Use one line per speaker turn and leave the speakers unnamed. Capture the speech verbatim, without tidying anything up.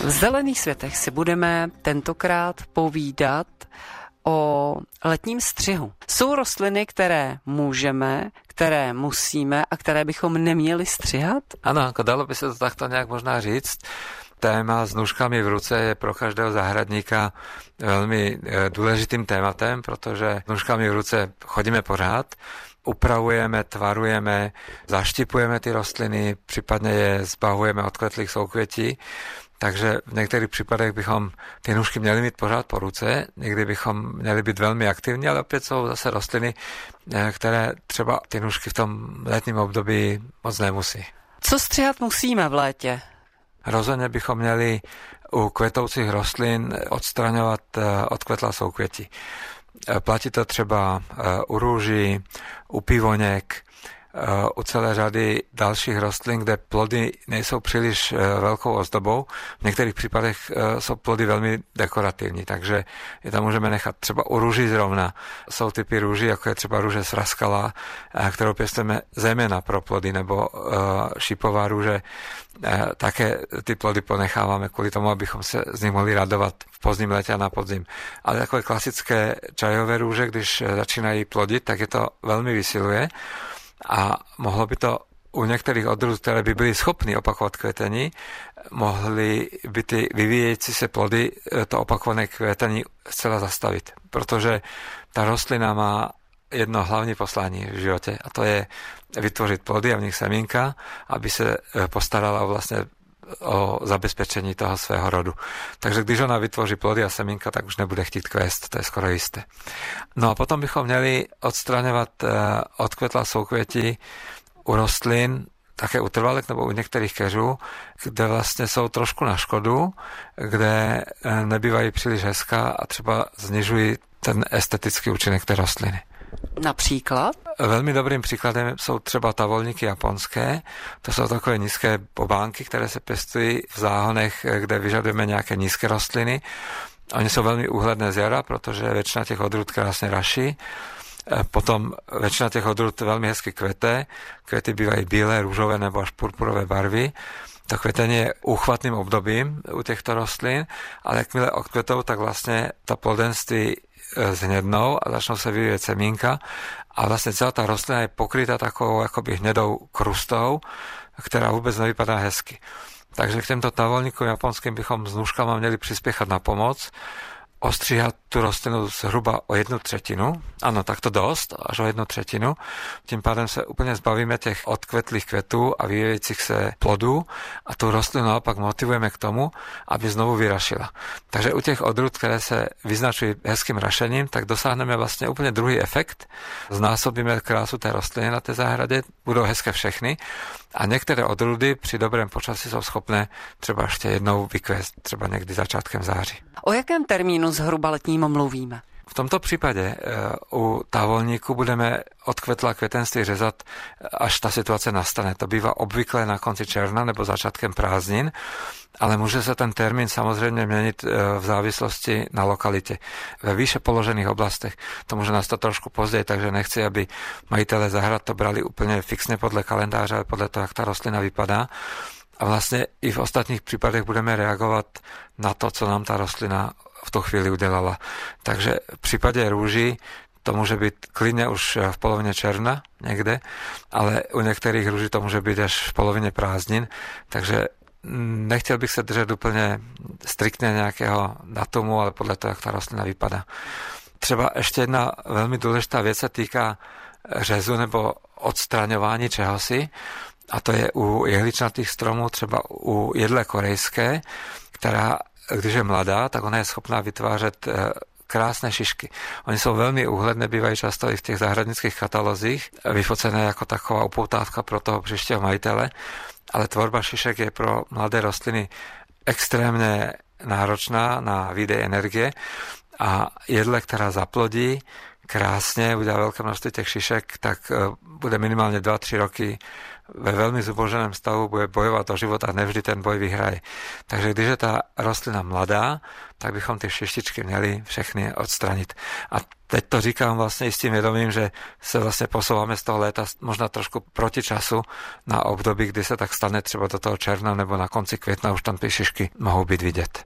V Zelených světech si budeme tentokrát povídat o letním střihu. Jsou rostliny, které můžeme, které musíme a které bychom neměli střihat?
Ano, dalo by se to takto nějak možná říct. Téma s nůžkami v ruce je pro každého zahradníka velmi důležitým tématem, protože nůžkami v ruce chodíme pořád, upravujeme, tvarujeme, zaštipujeme ty rostliny, případně je zbavujeme odkvetlých soukvětí. Takže v některých případech bychom ty nůžky měli mít pořád po ruce, někdy bychom měli být velmi aktivní, ale opět jsou zase rostliny, které třeba ty nůžky v tom letním období moc nemusí.
Co střihat musíme v létě?
Rozhodně bychom měli u kvetoucích rostlin odstraňovat odkvetlá soukvětí. Platí to třeba u růží, u pivoněk, u celé řady dalších rostlin, kde plody nejsou příliš velkou ozdobou. V některých případech jsou plody velmi dekorativní, takže je tam můžeme nechat. Třeba u růží zrovna jsou typy růží, jako je třeba růže sraskala, kterou pěstujeme zejména pro plody, nebo šipová růže. Také ty plody ponecháváme kvůli tomu, abychom se z nich mohli radovat v pozdním létě a na podzim. Ale takové klasické čajové růže, když začínají plodit, tak je to velmi vysiluje. A mohlo by to u některých odrůd, které by byly schopny opakovat kvetení, mohly by ty vyvíjející se plody to opakované kvetení zcela zastavit. Protože ta rostlina má jedno hlavní poslání v životě a to je vytvořit plody a v nich semínka, aby se postarala vlastně o zabezpečení toho svého rodu. Takže když ona vytvoří plody a semínka, tak už nebude chtít kvést, to je skoro jisté. No a potom bychom měli odstraňovat odkvetlá soukvětí u rostlin, také u trvalek nebo u některých keřů, kde vlastně jsou trošku na škodu, kde nebývají příliš hezká a třeba snižují ten estetický účinek té rostliny.
Například?
Velmi dobrým příkladem jsou třeba tavolníky japonské. To jsou takové nízké bobánky, které se pěstují v záhonech, kde vyžadujeme nějaké nízké rostliny. Oni jsou velmi úhledné z jara, protože většina těch odrůd krásně raší. Potom většina těch odrůd velmi hezky kvete. Kvety bývají bílé, růžové nebo až purpurové barvy. To kvetení je úchvatným obdobím u těchto rostlin, ale jakmile odkvetou, tak vlastně ta plodenství zhnědnou a začnou se vyvíjet semínka a vlastně celá ta rostlina je pokryta takovou jakoby hnědou krustou, která vůbec nevypadá hezky. Takže k těmto tavolníkům japonským bychom s nůžkama měli přispěchat na pomoc, ostříhat tu rostlinu zhruba o jednu třetinu, ano, tak to dost, až o jednu třetinu, tím pádem se úplně zbavíme těch odkvetlých kvetů a vyvíjejících se plodů a tu rostlinu naopak motivujeme k tomu, aby znovu vyrašila. Takže u těch odrůd, které se vyznačují hezkým rašením, tak dosáhneme vlastně úplně druhý efekt, znásobíme krásu té rostliny na té zahradě, budou hezké všechny a některé odrůdy při dobrém počasí jsou schopné třeba ještě jednou vykvést, třeba někdy začátkem září.
O jakém termínu zhruba letním mluvíme?
V tomto případě u tavolníku budeme odkvetlá květenství řezat, až ta situace nastane. To bývá obvykle na konci června nebo začátkem prázdnin, ale může se ten termín samozřejmě měnit v závislosti na lokalitě. Ve výše položených oblastech to může nastat trošku později, takže nechci, aby majitelé zahrad to brali úplně fixně podle kalendáře, ale podle toho, jak ta rostlina vypadá. A vlastně i v ostatních případech budeme reagovat na to, co nám ta rostlina v tu chvíli udělala. Takže v případě růží to může být klidně už v polovině června někde, ale u některých růží to může být až v polovině prázdnin, takže nechtěl bych se držet úplně striktně nějakého datumu, ale podle toho, jak ta rostlina vypadá. Třeba ještě jedna velmi důležitá věc se týká řezu nebo odstraňování čehosi, a to je u jehličnatých stromů, třeba u jedle korejské, která, když je mladá, tak ona je schopná vytvářet krásné šišky. Oni jsou velmi úhledné, bývají často i v těch zahradnických katalozích, vyfocené jako taková upoutávka pro toho příštího majitele, ale tvorba šišek je pro mladé rostliny extrémně náročná na výdej energie a jedle, která zaplodí krásně, udělá velké množství těch šišek, tak bude minimálně dva tři roky ve veľmi zuboženém stavu bude bojovať o život a nevždy ten boj vyhraje. Takže když je ta rostlina mladá, tak bychom ty šištičky měli všechny odstranit. A teď to říkám vlastně i s tím vědomím, že se vlastně posouváme z toho léta možná trošku proti času na období, kdy se tak stane třeba do toho června nebo na konci května už tam ty šišky mohou být vidět.